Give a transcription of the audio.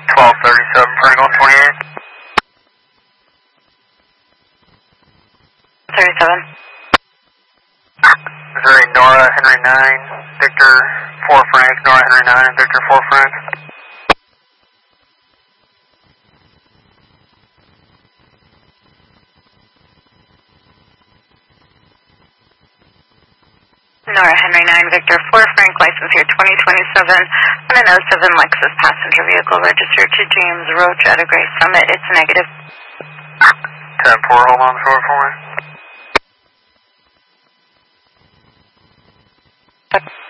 1237, Pringle 28. 37. Missouri, Nora, Henry 9, Victor 4 Frank, Nora, Henry 9, and Victor 4 Frank. Nora, Henry 9, Victor 4 Frank, license here 2027, on an 07 Lexus passenger vehicle registered to James Roach at a Gray Summit. It's negative. 10-4, hold on short for me.